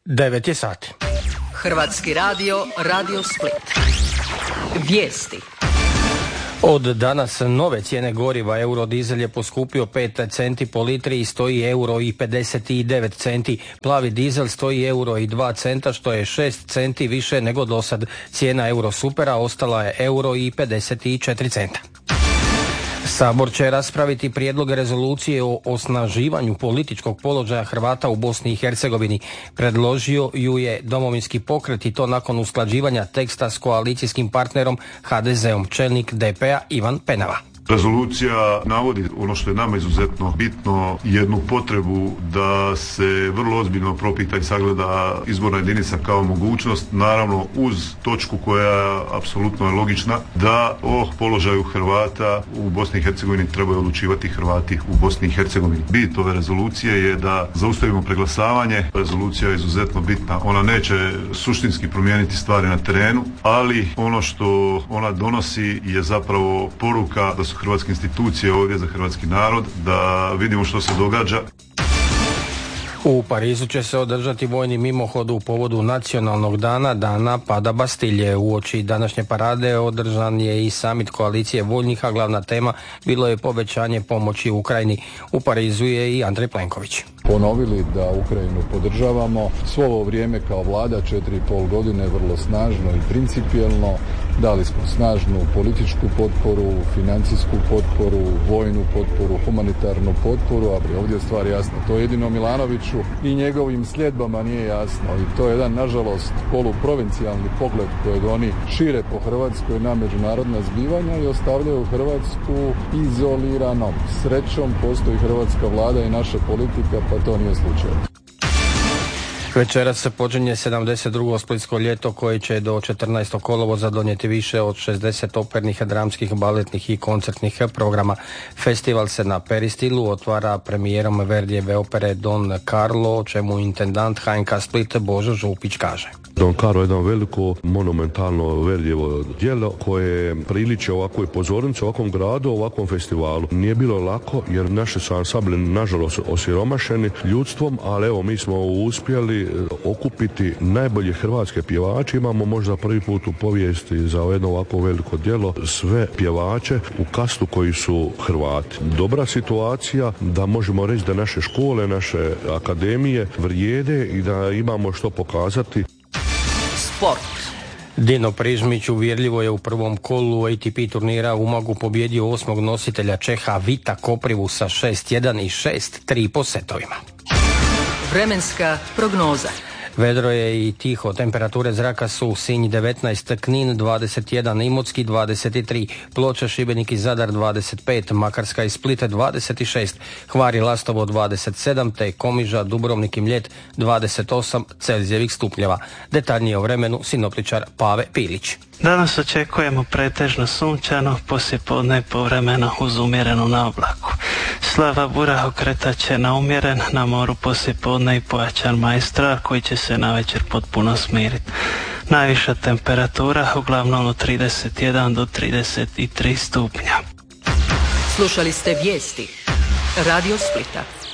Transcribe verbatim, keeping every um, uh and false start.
devet je sati. Hrvatski radio, Radio Split. Vijesti. Od danas nove cijene goriva. Eurodizel je poskupio pet centi po litri i stoji euro i pedeset devet centi. Plavi dizel stoji euro i dva centa, što je šest centi više nego dosad. Cijena Eurosupera ostala je euro i pedeset četiri centa. Sabor će raspraviti prijedlog rezolucije o osnaživanju političkog položaja Hrvata u Bosni i Hercegovini. Predložio ju je Domovinski pokret i to nakon usklađivanja teksta s koalicijskim partnerom ha de zeom. Čelnik de pe a Ivan Penava. Rezolucija navodi ono što je nama izuzetno bitno, jednu potrebu da se vrlo ozbiljno propita i sagleda izborna jedinica kao mogućnost, naravno uz točku koja apsolutno je logična, da o položaju Hrvata u Bosni i Hercegovini trebaju odlučivati Hrvati u Bosni i Hercegovini. Bit ove rezolucije je da zaustavimo preglasavanje. Rezolucija je izuzetno bitna. Ona neće suštinski promijeniti stvari na terenu, ali ono što ona donosi je zapravo poruka da su hrvatske institucije ovdje za hrvatski narod, da vidimo što se događa. U Parizu će se održati vojni mimohod u povodu nacionalnog dana, dana pada Bastilje. Uoči današnje parade održan je i samit koalicije voljnih, a glavna tema bilo je povećanje pomoći Ukrajini. U Parizu je i Andrej Plenković. Ponovili da Ukrajinu podržavamo svo ovo vrijeme kao vlada, četiri i pol godine, vrlo snažno i principijelno. Dali smo snažnu političku potporu, financijsku potporu, vojnu potporu, humanitarnu potporu, a ovdje je stvar jasna. To jedino Milanoviću i njegovim sljedbama nije jasno. I to je jedan, nažalost, poluprovincijalni pogled kojeg oni šire po Hrvatskoj na međunarodna zbivanja i ostavljaju Hrvatsku izoliranom. Srećom postoji hrvatska vlada i naša politika, pa to nije slučaj. Večeras se počinje sedamdeset drugo splitsko ljeto koje će do četrnaestog kolovoza donijeti više od šezdeset opernih, dramskih, baletnih i koncertnih programa. Festival se na Peristilu otvara premijerom Verdijeve opere Don Carlo, o čemu intendant ha en ka Split Božo Župić kaže. Don Carlo je jedno veliko monumentalno Verdijevo djelo koje priliči ovakvoj pozornici, ovakvom gradu, ovakvom festivalu. Nije bilo lako jer naši su ansambli nažalost osiromašeni ljudstvom, ali evo mi smo uspjeli okupiti najbolje hrvatske pjevače. Imamo možda prvi put u povijesti za jedno ovako veliko djelo sve pjevače u kastu koji su Hrvati. Dobra situacija da možemo reći da naše škole, naše akademije vrijede i da imamo što pokazati. Sport. Dino Prižmić uvjerljivo je u prvom kolu A T P turnira u Umagu pobjedio osmog nositelja Čeha Vita Koprivu sa šest jedan i šest tri po setovima. Vremenska prognoza. Vedro je i tiho, temperature zraka su Sinj devetnaest, Knin dvadeset jedan, Imotski dvadeset tri, Ploče, Šibenik i Zadar dvadeset pet, Makarska i Split dvadeset šest, Hvar i Lastovo dvadeset sedam, te Komiža, Dubrovnik i Mljet dvadeset osam Celzijevih stupnjeva. Detaljnije o vremenu sinoptičar Pave Pilić. Danas očekujemo pretežno sunčano, poslijepodne povremeno uz umjerenu naoblaku. Slava bura okretat će na umjeren, na moru poslijepodne i pojačan majstor koji će se navečer potpuno smiriti. Najviša temperatura uglavnom od trideset jedan do trideset tri stupnja. Slušali ste vijesti Radio Splita.